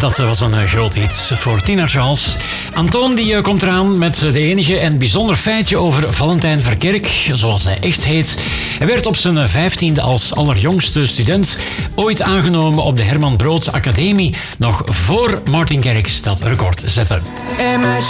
Dat was een groot hit voor Tina Charles. Antoon die komt eraan met de enige en bijzonder feitje over Valentijn Verkerk, zoals hij echt heet. Hij werd op zijn 15e als allerjongste student ooit aangenomen op de Herman Brood Academie, nog voor Martin Garrix dat record zette.